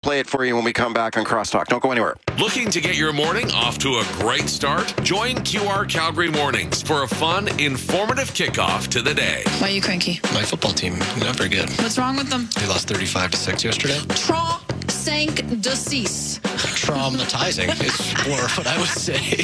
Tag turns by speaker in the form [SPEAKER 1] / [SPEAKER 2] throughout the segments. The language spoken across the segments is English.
[SPEAKER 1] play it for you when we come back on Crosstalk. Don't go anywhere.
[SPEAKER 2] Looking to get your morning off to a great start? Join QR Calgary Mornings for a fun, informative kickoff to the day.
[SPEAKER 3] Why are you cranky?
[SPEAKER 4] My football team, not very good.
[SPEAKER 3] What's wrong with them?
[SPEAKER 4] They lost 35-6 yesterday.
[SPEAKER 3] Cinq de six.
[SPEAKER 4] Traumatizing is more what I would say.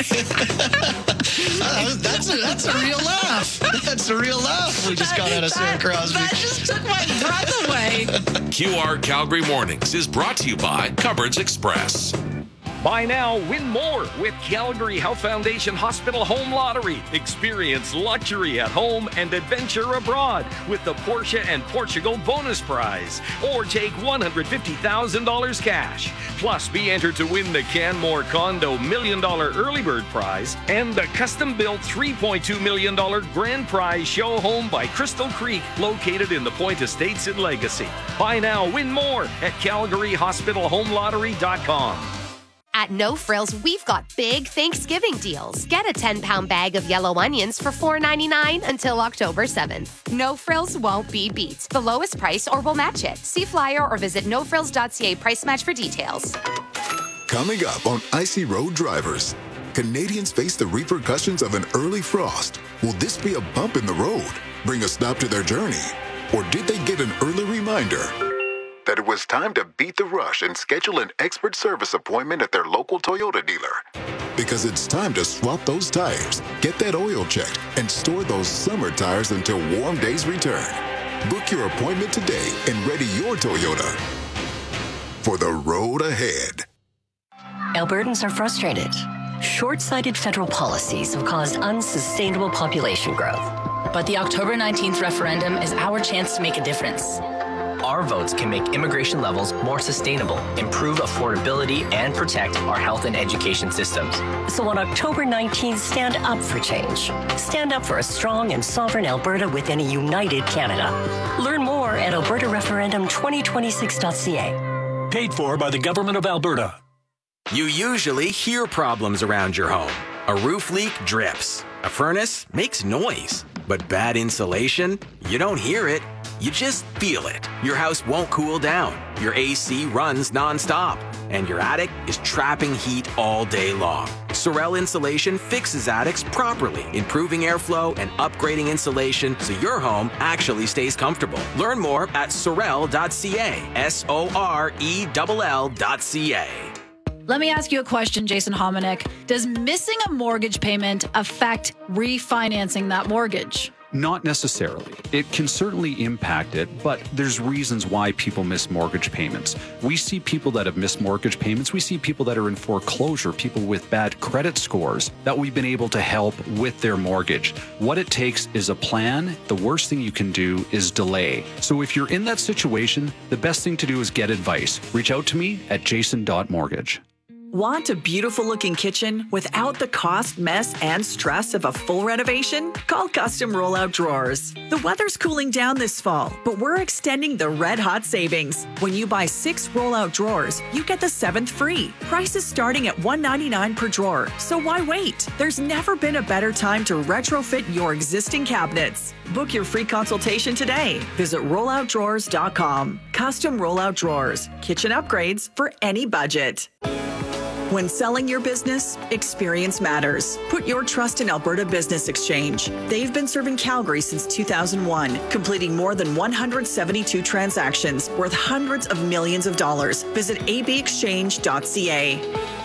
[SPEAKER 4] That's a real laugh. That's a real laugh. We just got out of Sarah Crosby.
[SPEAKER 3] That just took my breath away.
[SPEAKER 2] QR Calgary Mornings is brought to you by Cupboards Express.
[SPEAKER 5] Buy now, win more with Calgary Health Foundation Hospital Home Lottery. Experience luxury at home and adventure abroad with the Porsche and Portugal bonus prize. Or take $150,000 cash. Plus, be entered to win the Canmore Condo $1 million early bird prize and the custom-built $3.2 million grand prize show home by Crystal Creek, located in the Point Estates in Legacy. Buy now, win more at CalgaryHospitalHomeLottery.com.
[SPEAKER 6] At No Frills, we've got big Thanksgiving deals. Get a 10-pound bag of yellow onions for $4.99 until October 7th. No Frills won't be beat. The lowest price or we'll match it. See flyer or visit nofrills.ca price match for details.
[SPEAKER 7] Coming up on Icy Road Drivers, Canadians face the repercussions of an early frost. Will this be a bump in the road, bring a stop to their journey? Or did they get an early reminder that it was time to beat the rush and schedule an expert service appointment at their local Toyota dealer? Because it's time to swap those tires, get that oil checked, and store those summer tires until warm days return. Book your appointment today and ready your Toyota for the road ahead.
[SPEAKER 8] Albertans are frustrated. Short-sighted federal policies have caused unsustainable population growth.
[SPEAKER 9] But the October 19th referendum is our chance to make a difference.
[SPEAKER 10] Our votes can make immigration levels more sustainable, improve affordability, and protect our health and education systems.
[SPEAKER 8] So on October 19th, stand up for change. Stand up for a strong and sovereign Alberta within a united Canada. Learn more at albertareferendum2026.ca.
[SPEAKER 11] Paid for by the Government of Alberta.
[SPEAKER 12] You usually hear problems around your home. A roof leak drips. A furnace makes noise. But bad insulation? You don't hear it. You just feel it. Your house won't cool down. Your AC runs nonstop. And your attic is trapping heat all day long. Sorel Insulation fixes attics properly, improving airflow and upgrading insulation so your home actually stays comfortable. Learn more at sorel.ca. SORELL.ca.
[SPEAKER 13] Let me ask you a question, Jason Hominick. Does missing a mortgage payment affect refinancing that mortgage?
[SPEAKER 14] Not necessarily. It can certainly impact it, but there's reasons why people miss mortgage payments. We see people that have missed mortgage payments. We see people that are in foreclosure, people with bad credit scores that we've been able to help with their mortgage. What it takes is a plan. The worst thing you can do is delay. So if you're in that situation, the best thing to do is get advice. Reach out to me at jason.mortgage.
[SPEAKER 15] Want a beautiful-looking kitchen without the cost, mess, and stress of a full renovation? Call Custom Rollout Drawers. The weather's cooling down this fall, but we're extending the red-hot savings. When you buy 6 rollout drawers, you get the 7th free. Prices starting at $199 per drawer, so why wait? There's never been a better time to retrofit your existing cabinets. Book your free consultation today. Visit rolloutdrawers.com. Custom Rollout Drawers. Kitchen upgrades for any budget. When selling your business, experience matters. Put your trust in Alberta Business Exchange. They've been serving Calgary since 2001, completing more than 172 transactions worth hundreds of millions of dollars. Visit abexchange.ca.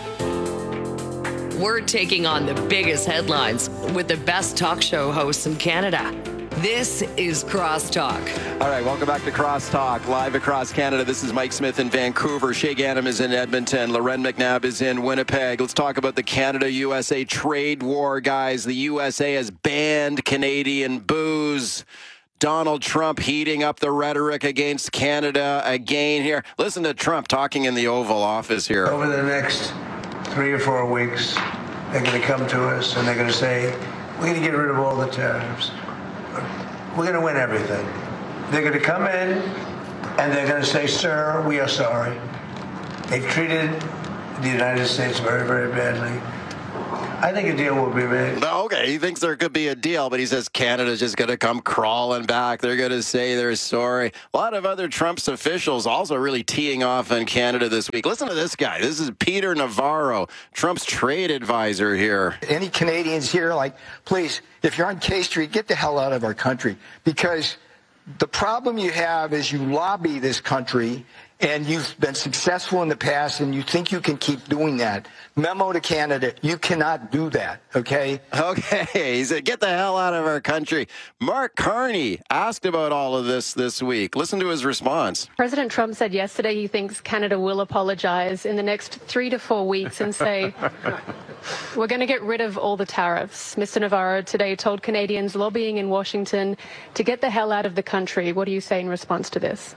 [SPEAKER 16] We're taking on the biggest headlines with the best talk show hosts in Canada. This is Crosstalk.
[SPEAKER 1] All right, welcome back to Crosstalk, live across Canada. This is Mike Smith in Vancouver. Shay Ganem is in Edmonton. Loren McNabb is in Winnipeg. Let's talk about the Canada-USA trade war, guys. The USA has banned Canadian booze. Donald Trump heating up the rhetoric against Canada again here. Listen to Trump talking in the Oval Office here.
[SPEAKER 17] Over the next 3 or 4 weeks, they're going to come to us and they're going to say, we're going to get rid of all the tariffs. We're going to win everything. They're going to come in and they're going to say, sir, we are sorry. They've treated the United States very, very badly. I think a deal will be made.
[SPEAKER 1] Okay, he thinks there could be a deal, but he says Canada's just going to come crawling back. They're going to say they're sorry. A lot of other Trump's officials also really teeing off on Canada this week. Listen to this guy. This is Peter Navarro, Trump's trade advisor here.
[SPEAKER 18] Any Canadians here, please, if you're on K Street, get the hell out of our country, because the problem you have is you lobby this country and you've been successful in the past and you think you can keep doing that. Memo to Canada, you cannot do that, okay?
[SPEAKER 1] Okay, he said, get the hell out of our country. Mark Carney asked about all of this week. Listen to his response.
[SPEAKER 19] President Trump said yesterday he thinks Canada will apologize in the next 3 to 4 weeks and say, we're going to get rid of all the tariffs. Mr. Navarro today told Canadians lobbying in Washington to get the hell out of the country. What do you say in response to this?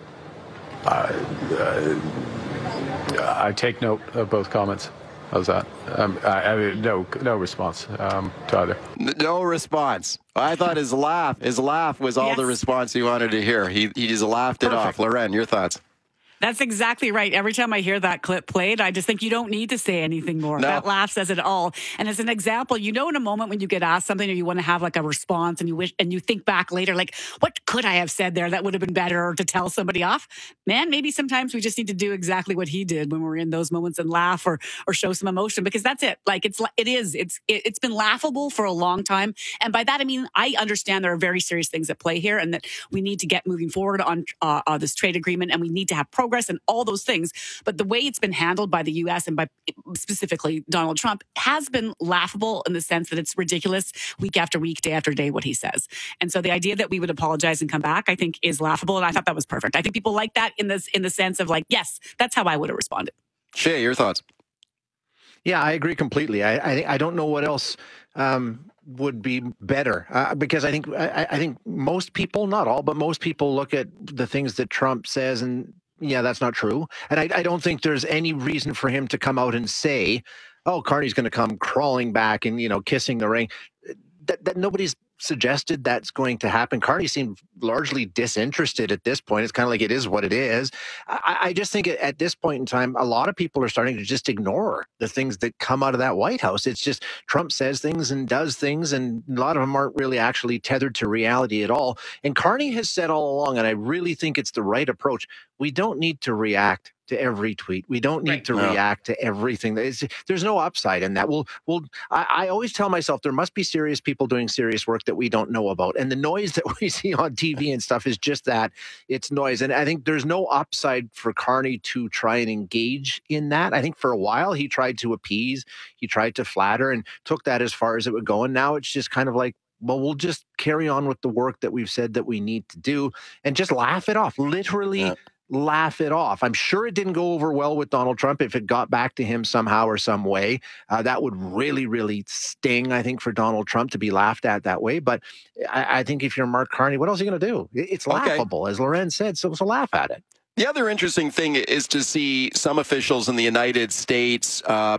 [SPEAKER 20] I take note of both comments. How's that? No response to either.
[SPEAKER 1] No response. I thought his laugh was all the response he wanted to hear. He just laughed it off. Loren, your thoughts?
[SPEAKER 21] That's exactly right. Every time I hear that clip played, I just think you don't need to say anything more. No. That laugh says it all. And as an example, in a moment when you get asked something or you want to have a response and you think back later, what could I have said there that would have been better, or to tell somebody off? Man, maybe sometimes we just need to do exactly what he did when we're in those moments and laugh or show some emotion, because that's it. It's been laughable for a long time. And by that, I mean, I understand there are very serious things at play here and that we need to get moving forward on this trade agreement, and we need to have progress and all those things. But the way it's been handled by the U.S. and by specifically Donald Trump has been laughable in the sense that it's ridiculous week after week, day after day, what he says. And so the idea that we would apologize and come back, I think, is laughable. And I thought that was perfect. I think people like that in the sense of yes, that's how I would have responded.
[SPEAKER 1] Shay, your thoughts?
[SPEAKER 22] Yeah, I agree completely. I don't know what else would be better, because I think most people, not all, but most people look at the things that Trump says and, yeah, that's not true. And I don't think there's any reason for him to come out and say, oh, Carney's going to come crawling back and, kissing the ring. That nobody's suggested that's going to happen. Carney seemed largely disinterested at this point. It's kind of like it is what it is. I just think at this point in time, a lot of people are starting to just ignore the things that come out of that White House. It's just Trump says things and does things, and a lot of them aren't really actually tethered to reality at all. And Carney has said all along, and I really think it's the right approach, we don't need to react to every tweet. We don't need to react to everything. There's no upside in that. I always tell myself there must be serious people doing serious work that we don't know about. And the noise that we see on TV and stuff is just that. It's noise. And I think there's no upside for Carney to try and engage in that. I think for a while he tried to appease, he tried to flatter, and took that as far as it would go. And now it's just kind of like, well, we'll just carry on with the work that we've said that we need to do and just laugh it off. Literally laugh it off. I'm sure it didn't go over well with Donald Trump. If it got back to him somehow or some way, that would really, really sting, I think, for Donald Trump to be laughed at that way. But I think if you're Mark Carney, what else are you going to do? It's laughable, as Loren said, so laugh at it.
[SPEAKER 1] The other interesting thing is to see some officials in the United States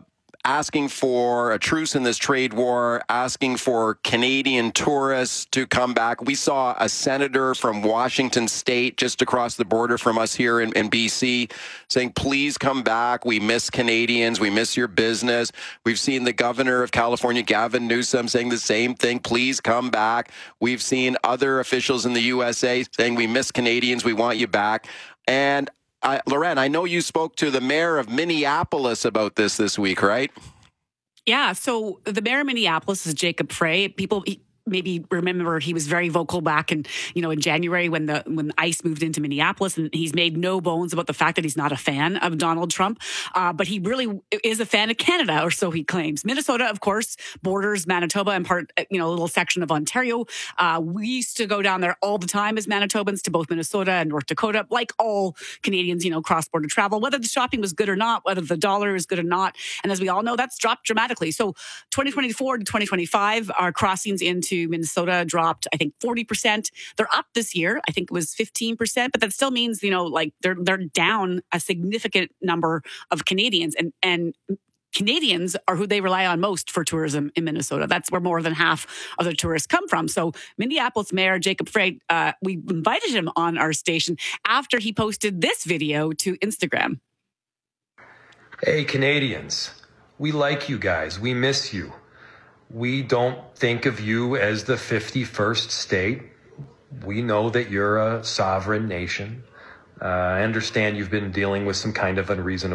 [SPEAKER 1] asking for a truce in this trade war, asking for Canadian tourists to come back. We saw a senator from Washington State, just across the border from us here in BC, saying, please come back. We miss Canadians. We miss your business. We've seen the governor of California, Gavin Newsom, saying the same thing. Please come back. We've seen other officials in the USA saying, we miss Canadians. We want you back. And Loren, I know you spoke to the mayor of Minneapolis about this week, right?
[SPEAKER 21] Yeah. So the mayor of Minneapolis is Jacob Frey. People maybe remember he was very vocal back in January when ICE moved into Minneapolis, and he's made no bones about the fact that he's not a fan of Donald Trump, but he really is a fan of Canada, or so he claims. Minnesota, of course, borders Manitoba and a little section of Ontario. We used to go down there all the time as Manitobans to both Minnesota and North Dakota, like all Canadians, cross-border travel, whether the shopping was good or not, whether the dollar is good or not. And as we all know, that's dropped dramatically. So 2024 to 2025, our crossings into Minnesota dropped, I think, 40%. They're up this year. I think it was 15%, but that still means, they're down a significant number of Canadians, and Canadians are who they rely on most for tourism in Minnesota. That's where more than half of the tourists come from. So Minneapolis Mayor Jacob Frey, we invited him on our station after he posted this video to Instagram.
[SPEAKER 23] Hey, Canadians.
[SPEAKER 3] we like you guys. We miss you. We don't think of you as the 51st state. We know that you're a sovereign nation. I understand you've been dealing with some kind of unreasonable